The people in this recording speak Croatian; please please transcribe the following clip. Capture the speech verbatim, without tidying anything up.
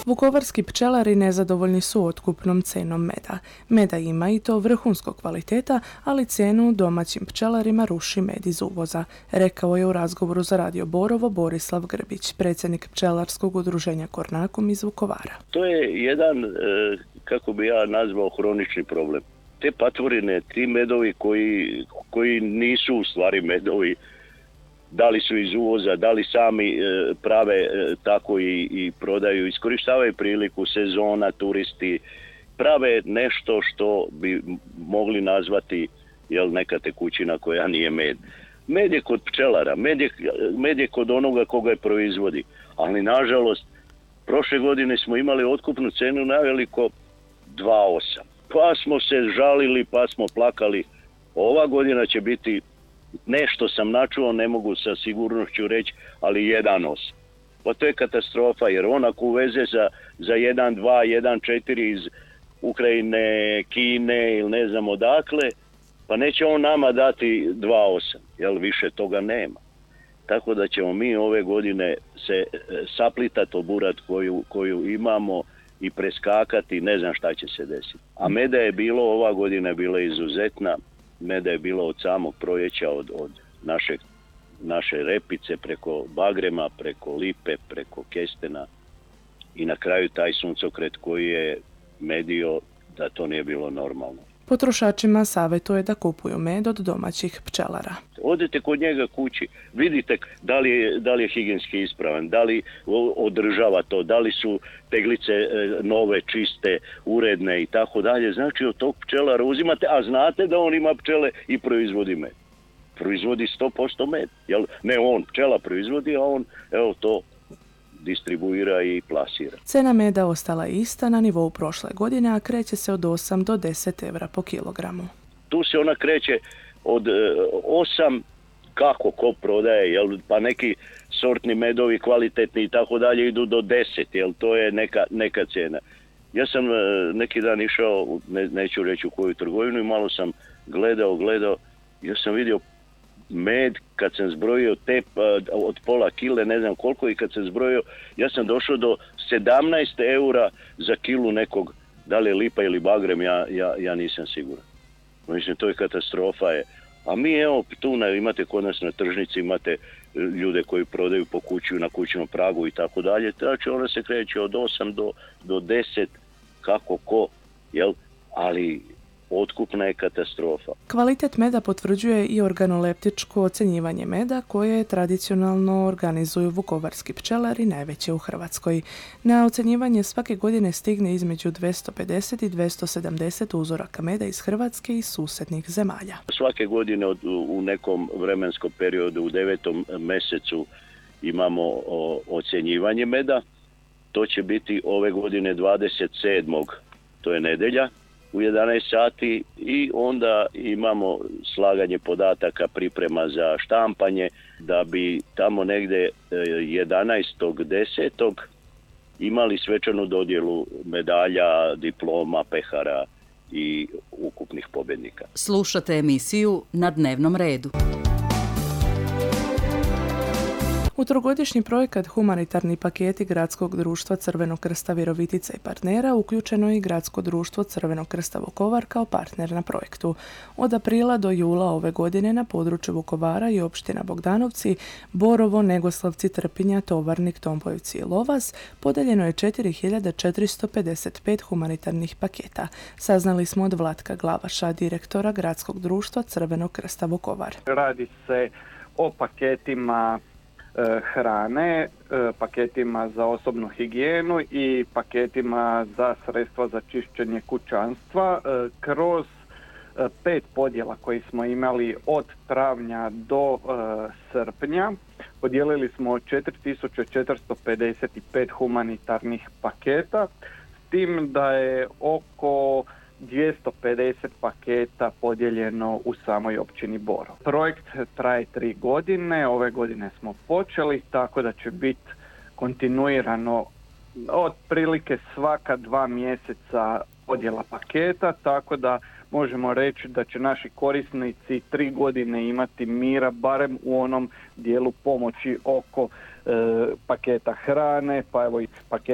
Vukovarski pčelari nezadovoljni su otkupnom cenom meda. Meda ima i to vrhunskog kvaliteta, ali cijenu domaćim pčelarima ruši med iz uvoza, rekao je u razgovoru za Radio Borovo Borislav Grbić, predsjednik pčelarskog udruženja Kornakum iz Vukovara. To je jedan, kako bi ja nazvao, hronični problem. Te patvorine, ti medovi koji, koji nisu u stvari medovi, da li su iz uvoza, da li sami e, prave e, tako i, i prodaju, iskorištavaju priliku, sezona, turisti, prave nešto što bi mogli nazvati jel, neka tekućina koja nije med. Med je kod pčelara, med je, med je kod onoga koga je proizvodi, ali nažalost prošle godine smo imali otkupnu cenu naveliko dva zarez osam. Pa smo se žalili, pa smo plakali. Ova godina će biti, nešto sam načuo, ne mogu sa sigurnošću reći, ali jedan zarez osam. Pa to je katastrofa, jer on ako uveze za, za jedan dva, jedan četiri iz Ukrajine, Kine ili ne znam odakle, pa neće on nama dati dva zarez osam, jer više toga nema. Tako da ćemo mi ove godine se saplitati oburat koju, koju imamo i preskakati, ne znam šta će se desiti. A meda je bilo, ova godina je bila izuzetna, meda je bilo od samog proljeća, od, od naše, naše repice, preko bagrema, preko lipe, preko kestena i na kraju taj suncokret koji je medio da to nije bilo normalno. Potrošačima savjetuje da kupuju med od domaćih pčelara. Odete kod njega kući, vidite da li je, da li je higijenski ispravan, da li održava to, da li su teglice nove, čiste, uredne i tako dalje. Znači od tog pčelara uzimate, a znate da on ima pčele i proizvodi med. Proizvodi sto posto med. Jel? Ne on, pčela proizvodi, a on evo to distribuira i plasira. Cena meda ostala ista na nivou prošle godine, a kreće se od osam do deset evra po kilogramu. Tu se ona kreće od osam, kako ko prodaje, jel, pa neki sortni medovi kvalitetni i tako dalje idu do deset, jel, to je neka, neka cena. Ja sam neki dan išao, ne, neću reći u koju trgovinu, i malo sam gledao, gledao, ja sam vidio med, kad sam zbrojio te od pola kile, ne znam koliko, i kad sam zbrojio, ja sam došao do sedamnaest eura za kilu nekog, da li je lipa ili bagrem, ja, ja, ja nisam siguran. Mislim, to je katastrofa je. A mi, evo, tu na, imate kod nas na tržnici, imate ljude koji prodaju po kući, na kućnom pragu i tako dalje. Znači, ona se kreće od osam do, do deset, kako ko, jel? Ali otkupna je katastrofa. Kvalitet meda potvrđuje i organoleptičko ocjenjivanje meda koje tradicionalno organizuju vukovarski pčelari, najveće u Hrvatskoj. Na ocjenjivanje svake godine stigne između dvjesto pedeset i dvjesto sedamdeset uzoraka meda iz Hrvatske i susjednih zemalja. Svake godine od, u nekom vremenskom periodu u devetom mjesecu imamo o, ocjenjivanje meda. To će biti ove godine dvadeset sedmog to je nedjelja, u jedanaest sati, i onda imamo slaganje podataka, priprema za štampanje, da bi tamo negdje jedanaestog desetog imali svečanu dodjelu medalja, diploma, pehara i ukupnih pobjednika. Slušate emisiju Na dnevnom redu. U trogodišnji projekat Humanitarni paketi Gradskog društva Crvenog krsta Virovitica i partnera uključeno je i Gradsko društvo Crvenog krsta Vukovar kao partner na projektu. Od aprila do jula ove godine na području Vukovara i opština Bogdanovci, Borovo, Negoslavci, Trpinja, Tovarnik, Tompojevci i Lovas podeljeno je četiri hiljade četiristo pedeset pet humanitarnih paketa. Saznali smo od Vlatka Glavaša, direktora Gradskog društva Crvenog krsta Vukovar. Radi se o paketima hrane, paketima za osobnu higijenu i paketima za sredstva za čišćenje kućanstva. Kroz pet podjela koji smo imali od travnja do srpnja podijelili smo četiri tisuće četiristo pedeset pet humanitarnih paketa, s tim da je oko dvjesto pedeset paketa podijeljeno u samoj općini Borovo. Projekt traje tri godine, ove godine smo počeli, tako da će biti kontinuirano otprilike svaka dva mjeseca podjela paketa, tako da možemo reći da će naši korisnici tri godine imati mira, barem u onom dijelu pomoći oko e, paketa hrane, pa evo i paketa